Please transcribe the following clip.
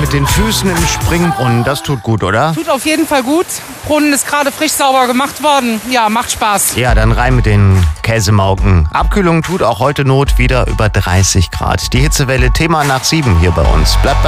mit den Füßen im Springbrunnen. Das tut gut, oder? Tut auf jeden Fall gut. Brunnen ist gerade frisch sauber gemacht worden. Ja, macht Spaß. Ja, dann rein mit den Käsemauken. Abkühlung tut auch heute Not, wieder über 30 Grad. Die Hitzewelle Thema nach 7 hier bei uns. Bleibt